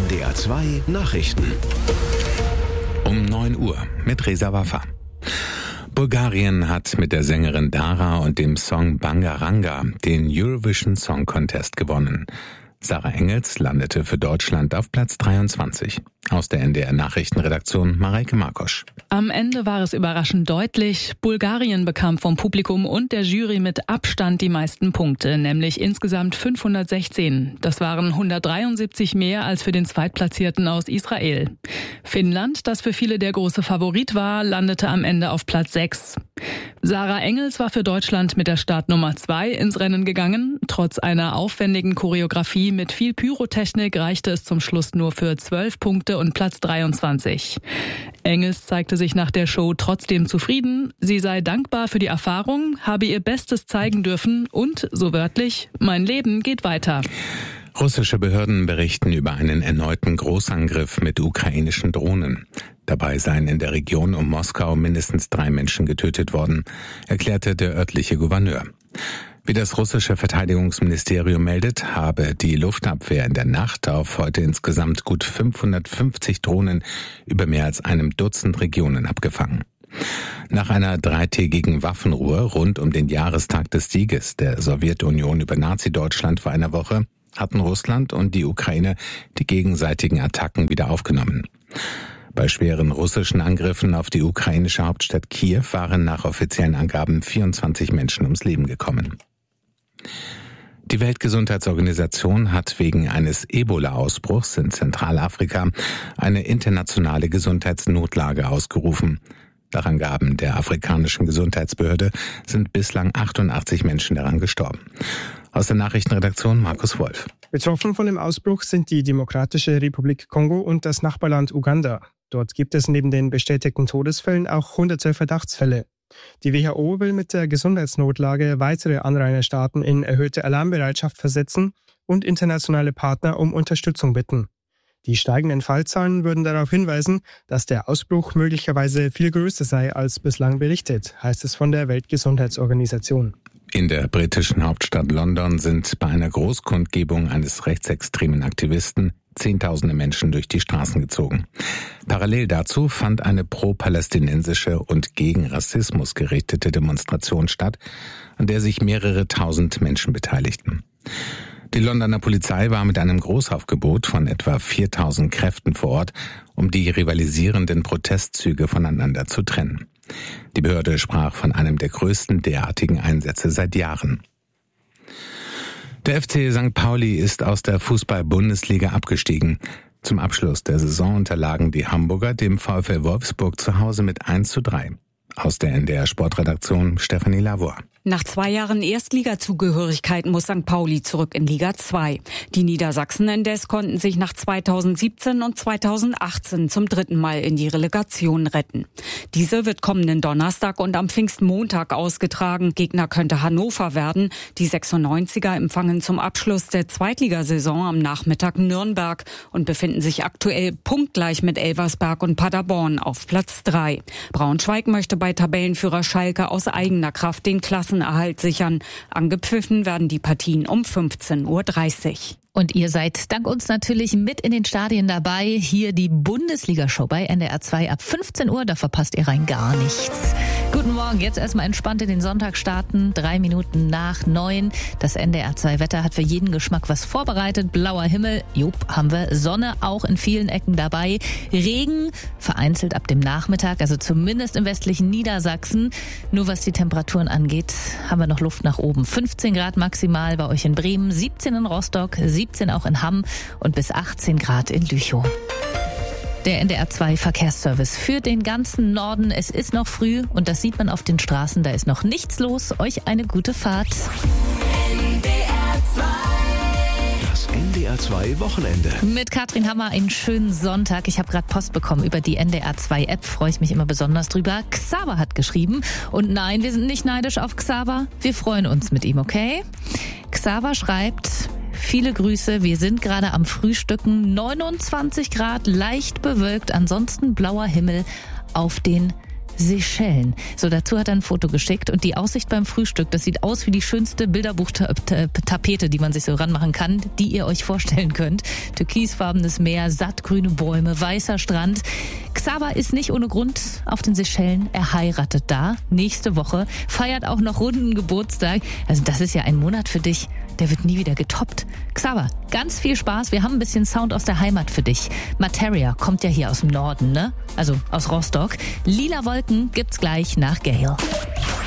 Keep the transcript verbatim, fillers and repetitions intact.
N D R zwei Nachrichten. Um neun Uhr mit Reza Waffa. Bulgarien hat mit der Sängerin Dara und dem Song Bangaranga den Eurovision Song Contest gewonnen. Sarah Engels landete für Deutschland auf Platz dreiundzwanzig. Aus der N D R-Nachrichtenredaktion Mareike Markosch. Am Ende war es überraschend deutlich. Bulgarien bekam vom Publikum und der Jury mit Abstand die meisten Punkte, nämlich insgesamt fünfhundertsechzehn. Das waren hundertdreiundsiebzig mehr als für den Zweitplatzierten aus Israel. Finnland, das für viele der große Favorit war, landete am Ende auf Platz sechs. Sarah Engels war für Deutschland mit der Startnummer zwei ins Rennen gegangen. Trotz einer aufwendigen Choreografie mit viel Pyrotechnik reichte es zum Schluss nur für zwölf Punkte und Platz dreiundzwanzig. Engels zeigte sich nach der Show trotzdem zufrieden. Sie sei dankbar für die Erfahrung, habe ihr Bestes zeigen dürfen und, so wörtlich, mein Leben geht weiter. Russische Behörden berichten über einen erneuten Großangriff mit ukrainischen Drohnen. Dabei seien in der Region um Moskau mindestens drei Menschen getötet worden, erklärte der örtliche Gouverneur. Wie das russische Verteidigungsministerium meldet, habe die Luftabwehr in der Nacht auf heute insgesamt gut fünfhundertfünfzig Drohnen über mehr als einem Dutzend Regionen abgefangen. Nach einer dreitägigen Waffenruhe rund um den Jahrestag des Sieges der Sowjetunion über Nazi-Deutschland vor einer Woche hatten Russland und die Ukraine die gegenseitigen Attacken wieder aufgenommen. Bei schweren russischen Angriffen auf die ukrainische Hauptstadt Kiew waren nach offiziellen Angaben vierundzwanzig Menschen ums Leben gekommen. Die Weltgesundheitsorganisation hat wegen eines Ebola-Ausbruchs in Zentralafrika eine internationale Gesundheitsnotlage ausgerufen. Nach Angaben der afrikanischen Gesundheitsbehörde sind bislang achtundachtzig Menschen daran gestorben. Aus der Nachrichtenredaktion Markus Wolf. Betroffen von dem Ausbruch sind die Demokratische Republik Kongo und das Nachbarland Uganda. Dort gibt es neben den bestätigten Todesfällen auch hunderte Verdachtsfälle. Die W H O will mit der Gesundheitsnotlage weitere Anrainerstaaten in erhöhte Alarmbereitschaft versetzen und internationale Partner um Unterstützung bitten. Die steigenden Fallzahlen würden darauf hinweisen, dass der Ausbruch möglicherweise viel größer sei als bislang berichtet, heißt es von der Weltgesundheitsorganisation. In der britischen Hauptstadt London sind bei einer Großkundgebung eines rechtsextremen Aktivisten Zehntausende Menschen durch die Straßen gezogen. Parallel dazu fand eine pro-palästinensische und gegen Rassismus gerichtete Demonstration statt, an der sich mehrere tausend Menschen beteiligten. Die Londoner Polizei war mit einem Großaufgebot von etwa viertausend Kräften vor Ort, um die rivalisierenden Protestzüge voneinander zu trennen. Die Behörde sprach von einem der größten derartigen Einsätze seit Jahren. Der F C Sankt Pauli ist aus der Fußball-Bundesliga abgestiegen. Zum Abschluss der Saison unterlagen die Hamburger dem VfL Wolfsburg zu Hause mit eins zu drei. Aus der N D R-Sportredaktion Stefanie Lavor. Nach zwei Jahren Erstligazugehörigkeit muss Sankt Pauli zurück in Liga zwei. Die Niedersachsen indes konnten sich nach zweitausendsiebzehn und zweitausendachtzehn zum dritten Mal in die Relegation retten. Diese wird kommenden Donnerstag und am Pfingstmontag ausgetragen. Gegner könnte Hannover werden. Die sechsundneunziger empfangen zum Abschluss der Zweitligasaison am Nachmittag Nürnberg und befinden sich aktuell punktgleich mit Elversberg und Paderborn auf Platz drei. Braunschweig möchte bei Tabellenführer Schalke aus eigener Kraft den Klassenerhalt sichern. Angepfiffen werden die Partien um fünfzehn Uhr dreißig. Und ihr seid dank uns natürlich mit in den Stadien dabei. Hier die Bundesliga-Show bei N D R zwei ab fünfzehn Uhr. Da verpasst ihr rein gar nichts. Guten Morgen, jetzt erstmal entspannt in den Sonntag starten. Drei Minuten nach neun. Das N D R zwei Wetter hat für jeden Geschmack was vorbereitet. Blauer Himmel, jupp, haben wir. Sonne auch in vielen Ecken dabei. Regen vereinzelt ab dem Nachmittag, also zumindest im westlichen Niedersachsen. Nur was die Temperaturen angeht, haben wir noch Luft nach oben. fünfzehn Grad maximal bei euch in Bremen, siebzehn in Rostock, siebzehn auch in Hamm und bis achtzehn Grad in Lüchow. Der N D R zwei Verkehrsservice für den ganzen Norden. Es ist noch früh und das sieht man auf den Straßen. Da ist noch nichts los. Euch eine gute Fahrt. N D R zwei. Das N D R zwei Wochenende. Mit Katrin Hammer einen schönen Sonntag. Ich habe gerade Post bekommen über die N D R zwei App. Freue ich mich immer besonders drüber. Xaver hat geschrieben. Und nein, wir sind nicht neidisch auf Xaver. Wir freuen uns mit ihm, okay? Xaver schreibt: Viele Grüße, wir sind gerade am Frühstücken, neunundzwanzig Grad, leicht bewölkt, ansonsten blauer Himmel auf den Seychellen. So, dazu hat er ein Foto geschickt und die Aussicht beim Frühstück, das sieht aus wie die schönste Bilderbuchtapete, die man sich so ranmachen kann, die ihr euch vorstellen könnt. Türkisfarbenes Meer, sattgrüne Bäume, weißer Strand. Xaver ist nicht ohne Grund auf den Seychellen. Er heiratet da nächste Woche, feiert auch noch runden Geburtstag. Also das ist ja ein Monat für dich, der wird nie wieder getoppt. Xaver, ganz viel Spaß. Wir haben ein bisschen Sound aus der Heimat für dich. Materia kommt ja hier aus dem Norden, ne? Also aus Rostock. Lila Wolken gibt's gleich nach Gale.